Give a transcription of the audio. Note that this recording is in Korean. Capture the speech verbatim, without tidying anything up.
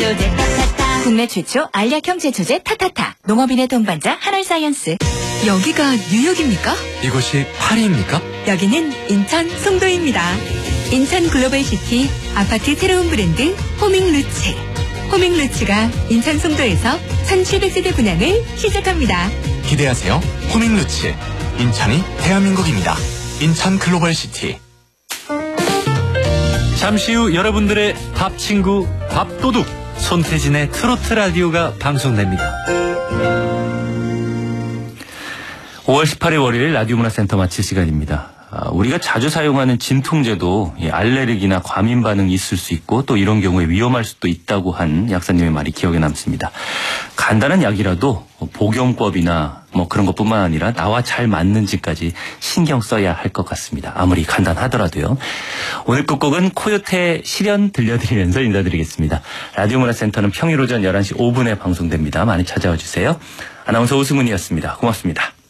제초제 타타타. 국내 최초 알약형 제초제 타타타. 농업인의 동반자 한올사이언스. 여기가 뉴욕입니까? 이곳이 파리입니까? 여기는 인천 송도입니다. 인천 글로벌시티 아파트 새로운 브랜드 호밍루츠. 호밍루츠가 인천 송도에서 천칠백 세대 분양을 시작합니다. 기대하세요. 호밍루츠. 인천이 대한민국입니다. 인천 글로벌시티. 잠시 후 여러분들의 밥 친구 밥도둑 손태진의 트로트 라디오가 방송됩니다. 오월 십팔일 월요일 라디오 문화센터 마칠 시간입니다. 우리가 자주 사용하는 진통제도 알레르기나 과민 반응이 있을 수 있고 또 이런 경우에 위험할 수도 있다고 한 약사님의 말이 기억에 남습니다. 간단한 약이라도 복용법이나 뭐 그런 것뿐만 아니라 나와 잘 맞는지까지 신경 써야 할 것 같습니다. 아무리 간단하더라도요. 오늘 끝곡은 코요태 실현 들려드리면서 인사드리겠습니다. 라디오 문화센터는 평일 오전 열한 시 오 분에 방송됩니다. 많이 찾아와 주세요. 아나운서 오승훈이었습니다. 고맙습니다.